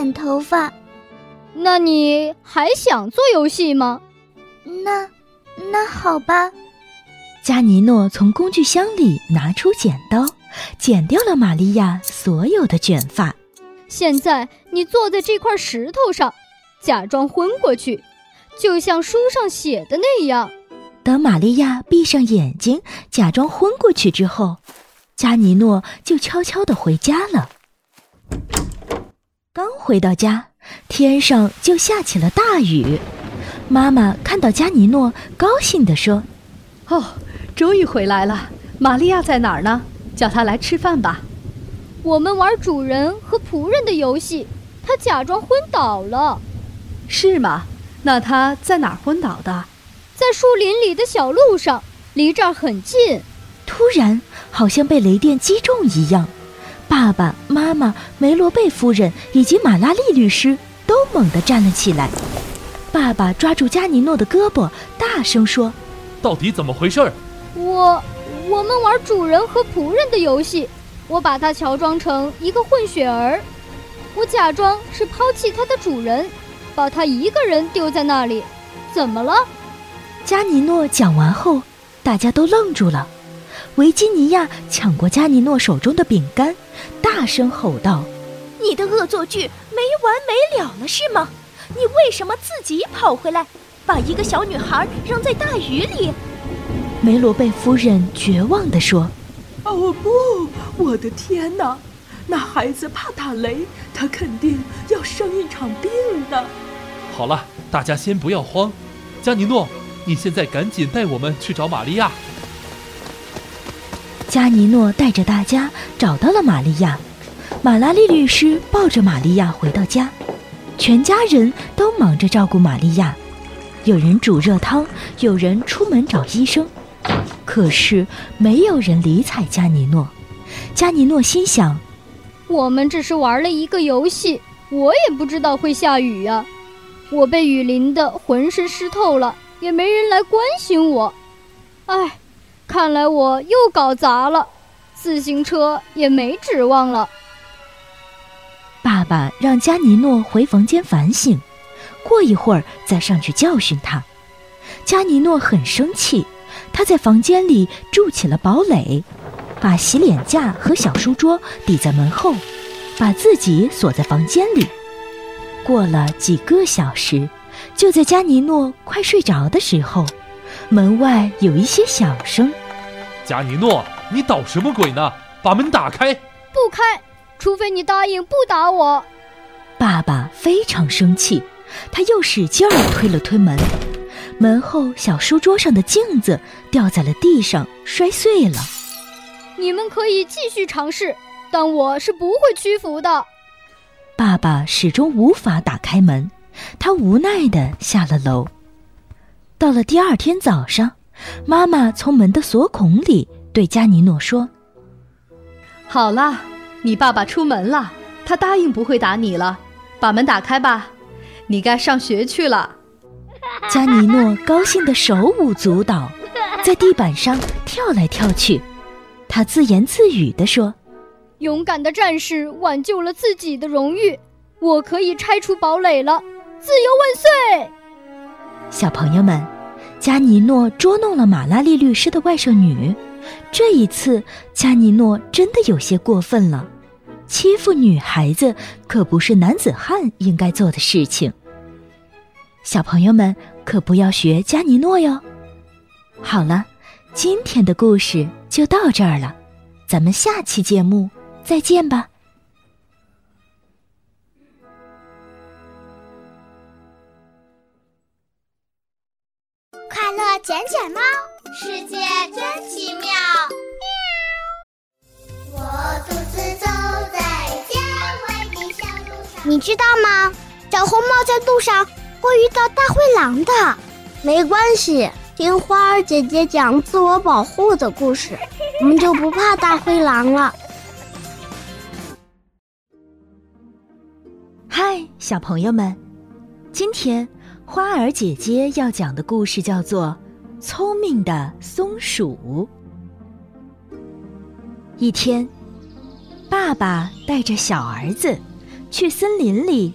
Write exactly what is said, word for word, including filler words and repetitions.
剪头发。 那你还想做游戏吗？ 那那好吧。 加尼诺从工具箱里拿出剪刀，剪掉了玛利亚所有的卷发。 现在你坐在这块石头上，假装昏过去，就像书上写的那样。 等玛利亚闭上眼睛，假装昏过去之后，加尼诺就悄悄地回家了。刚回到家，天上就下起了大雨。妈妈看到加尼诺，高兴地说： 哦，终于回来了，玛利亚在哪儿呢？叫她来吃饭吧。 我们玩主人和仆人的游戏，她假装昏倒了。 是吗？那她在哪儿昏倒的？ 在树林里的小路上，离这儿很近。 突然，好像被雷电击中一样，爸爸妈妈、梅罗贝夫人以及马拉利律师都猛地站了起来。爸爸抓住加尼诺的胳膊，大声说： 到底怎么回事？ 我我们玩主人和仆人的游戏，我把它乔装成一个混血儿，我假装是抛弃它的主人，把它一个人丢在那里。怎么了？ 加尼诺讲完后，大家都愣住了。维吉尼亚抢过加尼诺手中的饼干，大声吼道： 你的恶作剧没完没了了是吗？你为什么自己跑回来，把一个小女孩扔在大雨里？ 梅罗贝夫人绝望地说： 哦不，我的天哪，那孩子怕打雷，他肯定要生一场病的。 好了，大家先不要慌，加尼诺，你现在赶紧带我们去找玛利亚。 加尼诺带着大家找到了玛利亚，马拉利律师抱着玛利亚回到家，全家人都忙着照顾玛利亚，有人煮热汤，有人出门找医生，可是没有人理睬加尼诺。加尼诺心想， 我们只是玩了一个游戏，我也不知道会下雨呀、啊。我被雨淋得浑身湿透了，也没人来关心我。唉，看来我又搞砸了，自行车也没指望了。 爸爸让加尼诺回房间反省，过一会儿再上去教训他。加尼诺很生气，他在房间里筑起了堡垒，把洗脸架和小书桌抵在门后，把自己锁在房间里。过了几个小时，就在加尼诺快睡着的时候，门外有一些响声。 加尼诺，你捣什么鬼呢？把门打开！ 不开，除非你答应不打我。 爸爸非常生气，他又使劲儿推了推门，门后小书桌上的镜子掉在了地上，摔碎了。 你们可以继续尝试，但我是不会屈服的。 爸爸始终无法打开门，他无奈地下了楼。到了第二天早上，妈妈从门的锁孔里对加尼诺说： 好了，你爸爸出门了，他答应不会打你了，把门打开吧，你该上学去了。 加尼诺高兴得手舞足蹈，在地板上跳来跳去。他自言自语地说： 勇敢的战士挽救了自己的荣誉，我可以拆除堡垒了，自由万岁！ 小朋友们，加尼诺捉弄了马拉利律师的外甥女，这一次加尼诺真的有些过分了，欺负女孩子可不是男子汉应该做的事情。小朋友们可不要学加尼诺哟。好了，今天的故事就到这儿了，咱们下期节目再见吧。 快乐捡捡猫，世界真奇妙。我独自走在郊外的小路上。你知道吗？小红帽在路上会遇到大灰狼的。没关系，听花儿姐姐讲自我保护的故事，我们就不怕大灰狼了。 嗨，小朋友们，今天花儿姐姐要讲的故事叫做《聪明的松鼠》。一天，爸爸带着小儿子去森林里